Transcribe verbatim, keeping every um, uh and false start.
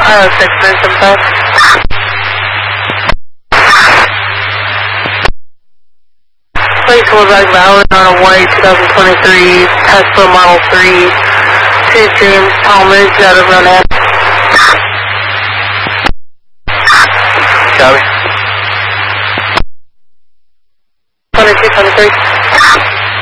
Uh, six nine seven five. Placeholder Rock Valley on a white twenty twenty-three Tesla Model three to James Talmadge out of Ronan. Copy. twenty-two twenty-three.